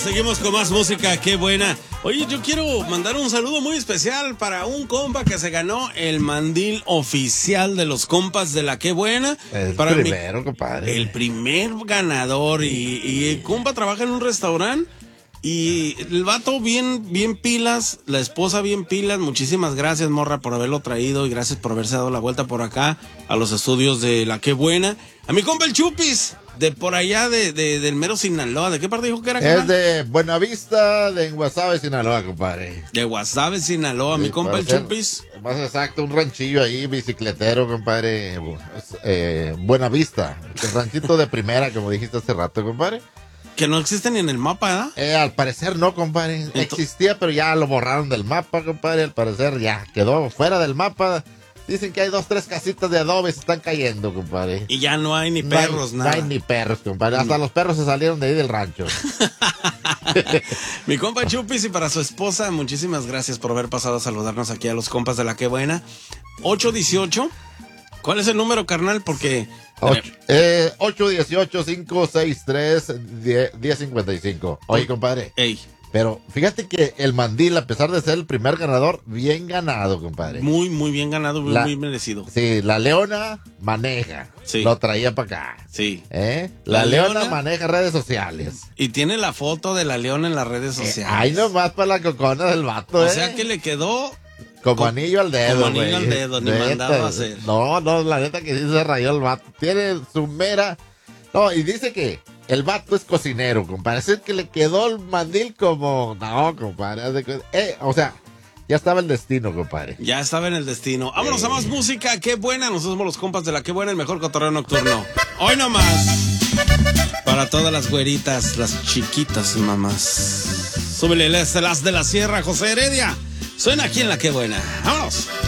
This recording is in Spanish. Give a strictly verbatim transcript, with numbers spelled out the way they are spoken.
seguimos con más música, qué buena. Oye, yo quiero mandar un saludo muy especial para un compa que se ganó el mandil oficial de los compas de la qué buena. El para primero, mi, compadre. El primer ganador. Y, y el compa trabaja en un restaurante. Y el vato bien, bien pilas, la esposa bien pilas. Muchísimas gracias, morra, por haberlo traído. Y gracias por haberse dado la vuelta por acá a los estudios de la qué buena. A mi compa el Chupis, de por allá de, de del mero Sinaloa. ¿De qué parte dijo que era? Es carnal? de Buenavista, de Guasave, Sinaloa, compadre. De Guasave, Sinaloa. Sí, mi compa el ser, Chupis. Más exacto, un ranchillo ahí, bicicletero, compadre. Eh, Buenavista. El ranchito de primera, como dijiste hace rato, compadre. Que no existe ni en el mapa, ¿verdad? Eh, al parecer no, compadre. Entonces... Existía, pero ya lo borraron del mapa, compadre. Al parecer ya quedó fuera del mapa. Dicen que hay dos, tres casitas de adobe, se están cayendo, compadre. Y ya no hay ni perros, no hay, nada. No hay ni perros, compadre. Hasta no. Los perros se salieron de ahí del rancho. Mi compa Chupis, y para su esposa, muchísimas gracias por haber pasado a saludarnos aquí a los compas de la qué buena. ocho dieciocho. ¿Cuál es el número, carnal? Porque... ocho dieciocho, cinco sesenta y tres, diez cincuenta y cinco. Oye, compadre. Ey. Pero fíjate que el mandil, a pesar de ser el primer ganador, bien ganado, compadre. Muy, muy bien ganado, muy, la, muy merecido. Sí, la Leona maneja. Sí. Lo traía para acá. Sí. ¿Eh? La, la Leona, Leona maneja redes sociales. Y tiene la foto de la Leona en las redes sociales. Eh, ahí nomás para la cocona del vato, o ¿eh? O sea que le quedó... Como con, anillo al dedo, Como anillo wey. al dedo, ni neta, mandado a hacer. No, no, la neta que sí se rayó el vato. Tiene su mera... No, y dice que el vato es cocinero, compadre. Es que le quedó el mandil como... No, compadre. Eh, o sea, ya estaba el destino, compadre. Ya estaba en el destino. Vámonos eh. a más música. Qué buena. Nosotros somos los compas de la qué buena, el mejor cotorreo nocturno. Hoy nomás. Para todas las güeritas, las chiquitas mamás. Súbele las de la sierra, José Heredia. Suena aquí en la qué buena. ¡Vámonos!